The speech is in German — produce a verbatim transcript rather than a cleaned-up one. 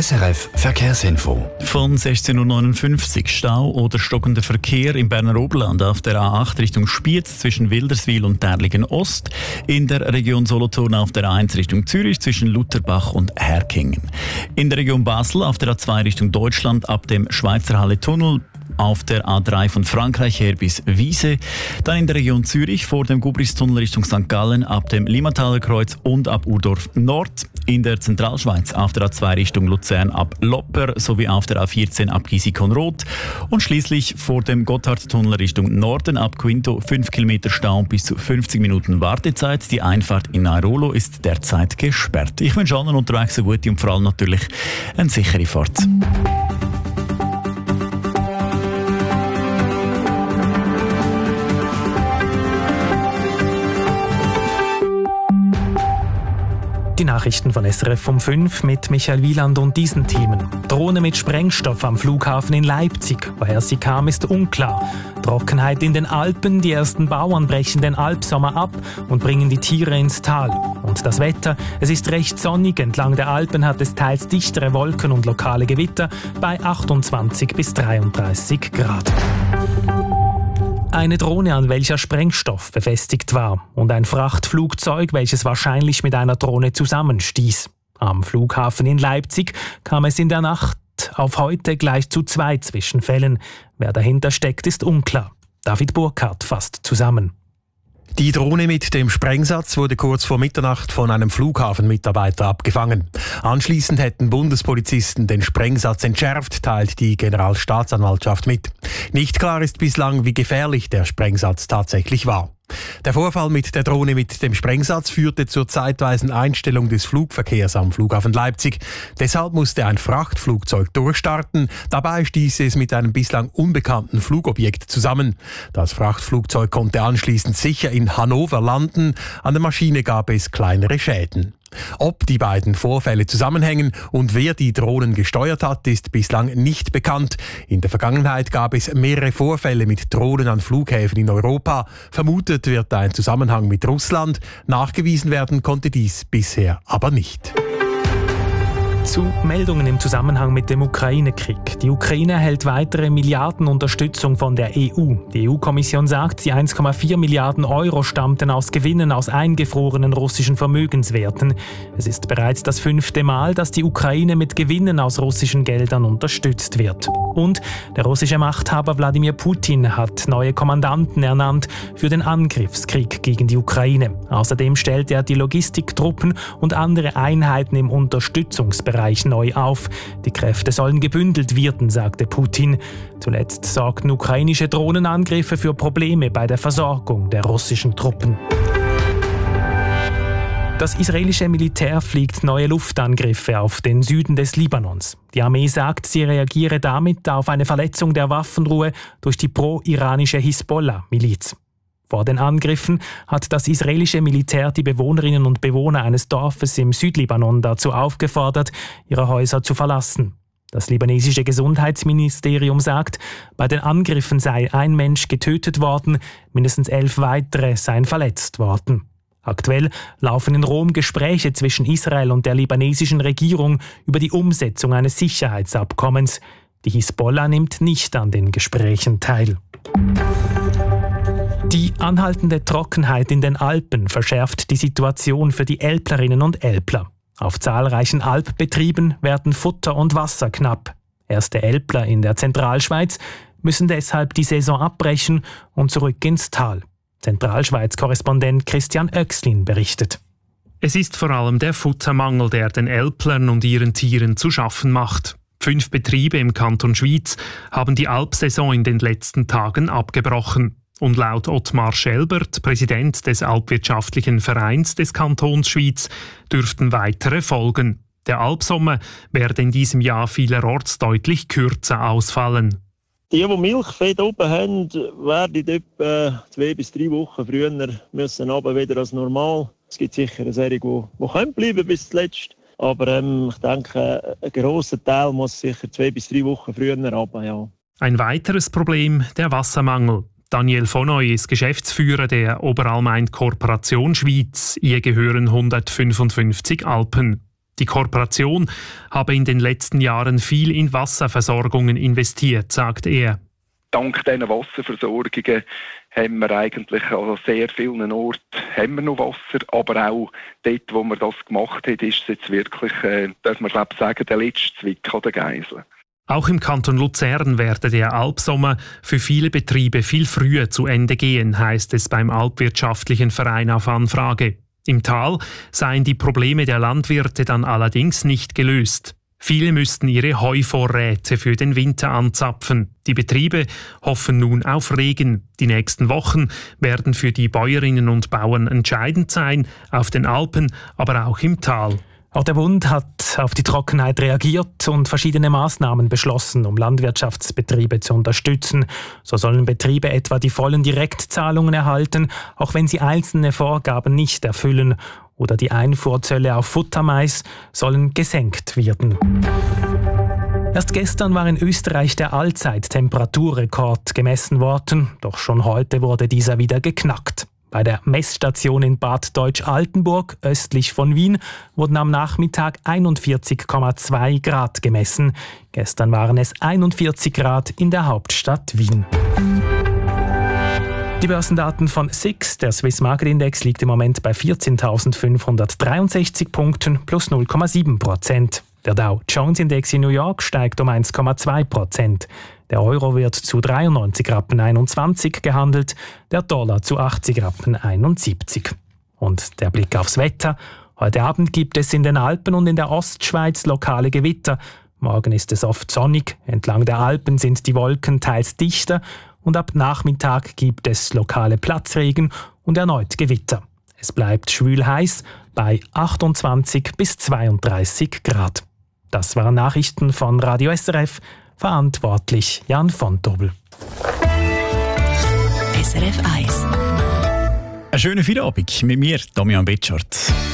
S R F Verkehrsinfo. Von sechzehn Uhr neunundfünfzig Stau oder stockender Verkehr im Berner Oberland auf der A acht Richtung Spiez zwischen Wilderswil und Därligen Ost. In der Region Solothurn auf der A eins Richtung Zürich zwischen Lutherbach und Herkingen. In der Region Basel auf der A zwei Richtung Deutschland ab dem Schweizerhalle-Tunnel. Auf der A drei von Frankreich her bis Wiese. Dann in der Region Zürich vor dem Gubristunnel Richtung Sankt Gallen ab dem Limmataler Kreuz und ab Urdorf Nord. In der Zentralschweiz auf der A zwei Richtung Luzern ab Lopper sowie auf der A vierzehn ab Gisikon-Roth. Und schließlich vor dem Gotthardtunnel Richtung Norden ab Quinto fünf Kilometer Stau und bis zu fünfzig Minuten Wartezeit. Die Einfahrt in Nairolo ist derzeit gesperrt. Ich wünsche allen unterwegs eine gute und vor allem natürlich eine sichere Fahrt. Die Nachrichten von S R F um fünf mit Michael Wieland und diesen Themen. Drohne mit Sprengstoff am Flughafen in Leipzig. Woher sie kam, ist unklar. Trockenheit in den Alpen. Die ersten Bauern brechen den Alpsommer ab und bringen die Tiere ins Tal. Und das Wetter. Es ist recht sonnig. Entlang der Alpen hat es teils dichtere Wolken und lokale Gewitter bei achtundzwanzig bis dreiunddreißig Grad. Eine Drohne, an welcher Sprengstoff befestigt war, und ein Frachtflugzeug, welches wahrscheinlich mit einer Drohne zusammenstieß. Am Flughafen in Leipzig kam es in der Nacht auf heute gleich zu zwei Zwischenfällen. Wer dahinter steckt, ist unklar. David Burkhardt fasst zusammen. Die Drohne mit dem Sprengsatz wurde kurz vor Mitternacht von einem Flughafenmitarbeiter abgefangen. Anschließend hätten Bundespolizisten den Sprengsatz entschärft, teilt die Generalstaatsanwaltschaft mit. Nicht klar ist bislang, wie gefährlich der Sprengsatz tatsächlich war. Der Vorfall mit der Drohne mit dem Sprengsatz führte zur zeitweisen Einstellung des Flugverkehrs am Flughafen Leipzig. Deshalb musste ein Frachtflugzeug durchstarten. Dabei stieß es mit einem bislang unbekannten Flugobjekt zusammen. Das Frachtflugzeug konnte anschließend sicher in Hannover landen. An der Maschine gab es kleinere Schäden. Ob die beiden Vorfälle zusammenhängen und wer die Drohnen gesteuert hat, ist bislang nicht bekannt. In der Vergangenheit gab es mehrere Vorfälle mit Drohnen an Flughäfen in Europa. Vermutet wird ein Zusammenhang mit Russland. Nachgewiesen werden konnte dies bisher aber nicht. Zu Meldungen im Zusammenhang mit dem Ukraine-Krieg. Die Ukraine erhält weitere Milliardenunterstützung von der E U. Die E U-Kommission sagt, die eins Komma vier Milliarden Euro stammten aus Gewinnen aus eingefrorenen russischen Vermögenswerten. Es ist bereits das fünfte Mal, dass die Ukraine mit Gewinnen aus russischen Geldern unterstützt wird. Und der russische Machthaber Wladimir Putin hat neue Kommandanten ernannt für den Angriffskrieg gegen die Ukraine. Außerdem stellt er die Logistiktruppen und andere Einheiten im Unterstützungsbereich neu auf. Die Kräfte sollen gebündelt werden, sagte Putin. Zuletzt sorgten ukrainische Drohnenangriffe für Probleme bei der Versorgung der russischen Truppen. Das israelische Militär fliegt neue Luftangriffe auf den Süden des Libanons. Die Armee sagt, sie reagiere damit auf eine Verletzung der Waffenruhe durch die pro-iranische Hisbollah-Miliz. Vor den Angriffen hat das israelische Militär die Bewohnerinnen und Bewohner eines Dorfes im Südlibanon dazu aufgefordert, ihre Häuser zu verlassen. Das libanesische Gesundheitsministerium sagt, bei den Angriffen sei ein Mensch getötet worden, mindestens elf weitere seien verletzt worden. Aktuell laufen in Rom Gespräche zwischen Israel und der libanesischen Regierung über die Umsetzung eines Sicherheitsabkommens. Die Hisbollah nimmt nicht an den Gesprächen teil. Die anhaltende Trockenheit in den Alpen verschärft die Situation für die Älplerinnen und Älpler. Auf zahlreichen Alpbetrieben werden Futter und Wasser knapp. Erste Älpler in der Zentralschweiz müssen deshalb die Saison abbrechen und zurück ins Tal. Zentralschweiz-Korrespondent Christian Oechslin berichtet. Es ist vor allem der Futtermangel, der den Älplern und ihren Tieren zu schaffen macht. Fünf Betriebe im Kanton Schwyz haben die Alpsaison in den letzten Tagen abgebrochen. Und laut Ottmar Schelbert, Präsident des Alpwirtschaftlichen Vereins des Kantons Schwyz, dürften weitere folgen. Der Alpsommer werde in diesem Jahr vielerorts deutlich kürzer ausfallen. Die, die Milchvieh oben haben, werden etwa zwei bis drei Wochen früher müssen aber wieder als normal. Es gibt sicher eine Serie, die, die können bleiben bis zuletzt. Aber ähm, ich denke, ein grosser Teil muss sicher zwei bis drei Wochen früher runter, ja. Ein weiteres Problem, der Wassermangel. Daniel Vonoy ist Geschäftsführer der Oberalmain Korporation Schwyz. Ihr gehören hundertfünfundfünfzig Alpen. Die Kooperation habe in den letzten Jahren viel in Wasserversorgungen investiert, sagt er. Dank diesen Wasserversorgungen haben wir eigentlich an sehr vielen Orten haben wir noch Wasser, aber auch dort, wo man das gemacht hat, ist es jetzt wirklich, äh, darf man glaube sagen, der letzte Zwick an der Geisel. Auch im Kanton Luzern werde der Alpsommer für viele Betriebe viel früher zu Ende gehen, heisst es beim Alpwirtschaftlichen Verein auf Anfrage. Im Tal seien die Probleme der Landwirte dann allerdings nicht gelöst. Viele müssten ihre Heuvorräte für den Winter anzapfen. Die Betriebe hoffen nun auf Regen. Die nächsten Wochen werden für die Bäuerinnen und Bauern entscheidend sein, auf den Alpen, aber auch im Tal. Auch der Bund hat auf die Trockenheit reagiert und verschiedene Maßnahmen beschlossen, um Landwirtschaftsbetriebe zu unterstützen. So sollen Betriebe etwa die vollen Direktzahlungen erhalten, auch wenn sie einzelne Vorgaben nicht erfüllen. Oder die Einfuhrzölle auf Futtermais sollen gesenkt werden. Erst gestern war in Österreich der Allzeit-Temperaturrekord gemessen worden, doch schon heute wurde dieser wieder geknackt. Bei der Messstation in Bad Deutsch-Altenburg, östlich von Wien, wurden am Nachmittag einundvierzig Komma zwei Grad gemessen. Gestern waren es einundvierzig Grad in der Hauptstadt Wien. Die Börsendaten von S I X, der Swiss Market Index, liegt im Moment bei vierzehntausendfünfhundertdreiundsechzig Punkten plus null Komma sieben Prozent. Der Dow Jones Index in New York steigt um eins Komma zwei Prozent. Der Euro wird zu dreiundneunzig Rappen einundzwanzig gehandelt, der Dollar zu achtzig Rappen einundsiebzig. Und der Blick aufs Wetter. Heute Abend gibt es in den Alpen und in der Ostschweiz lokale Gewitter. Morgen ist es oft sonnig, entlang der Alpen sind die Wolken teils dichter und ab Nachmittag gibt es lokale Platzregen und erneut Gewitter. Es bleibt schwül heiß bei achtundzwanzig bis zweiunddreißig Grad. Das waren Nachrichten von Radio S R F. Verantwortlich Jan von Tobel. S R F eins. Einen schönen Feierabend mit mir, Damian Betschart.